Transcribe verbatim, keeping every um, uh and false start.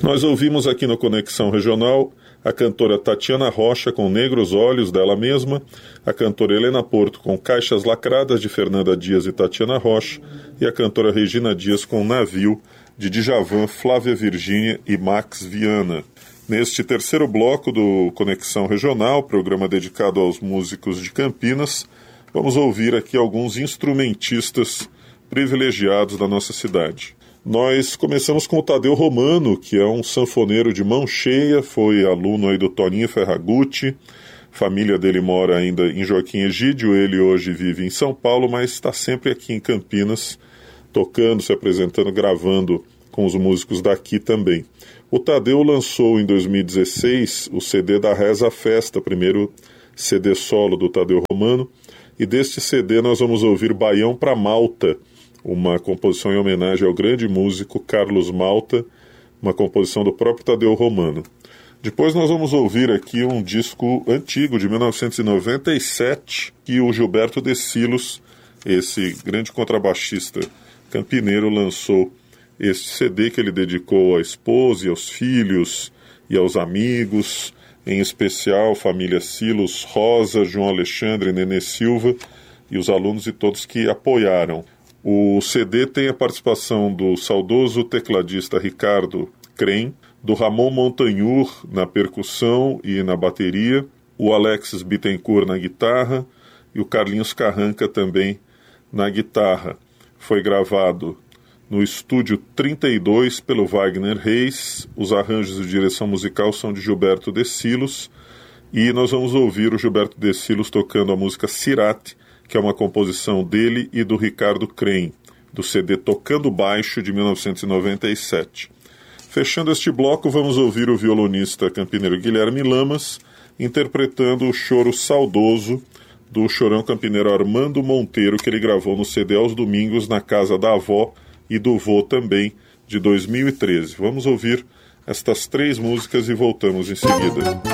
Nós ouvimos aqui no Conexão Regional a cantora Tatiana Rocha com Negros Olhos, dela mesma, a cantora Helena Porto com Caixas Lacradas, de Fernanda Dias e Tatiana Rocha, e a cantora Regina Dias com Navio, de Djavan, Flávia Virgínia e Max Viana. Neste terceiro bloco do Conexão Regional, programa dedicado aos músicos de Campinas, vamos ouvir aqui alguns instrumentistas privilegiados da nossa cidade. Nós começamos com o Tadeu Romano, que é um sanfoneiro de mão cheia, foi aluno aí do Toninho Ferragutti, família dele mora ainda em Joaquim Egídio, ele hoje vive em São Paulo, mas está sempre aqui em Campinas, tocando, se apresentando, gravando com os músicos daqui também. O Tadeu lançou em dois mil e dezesseis o C D da Reza Festa, primeiro C D solo do Tadeu Romano, e deste C D nós vamos ouvir Baião pra Malta, uma composição em homenagem ao grande músico Carlos Malta, uma composição do próprio Tadeu Romano. Depois nós vamos ouvir aqui um disco antigo, de mil novecentos e noventa e sete, que o Gilberto De Silos, esse grande contrabaixista campineiro, lançou este C D que ele dedicou à esposa e aos filhos e aos amigos, em especial família Silos, Rosa, João Alexandre, Nenê Silva e os alunos e todos que apoiaram. O C D tem a participação do saudoso tecladista Ricardo Crem, do Ramon Montanhur na percussão e na bateria, o Alexis Bittencourt na guitarra e o Carlinhos Carranca também na guitarra. Foi gravado no estúdio trinta e dois pelo Wagner Reis, os arranjos e direção musical são de Gilberto De Silos, e nós vamos ouvir o Gilberto De Silos tocando a música Cirate, que é uma composição dele e do Ricardo Crem, do C D Tocando Baixo, de mil novecentos e noventa e sete. Fechando este bloco, vamos ouvir o violonista campineiro Guilherme Lamas, interpretando o choro saudoso do chorão campineiro Armando Monteiro, que ele gravou no C D Aos Domingos, na casa da avó e do vô também, de dois mil e treze. Vamos ouvir estas três músicas e voltamos em seguida.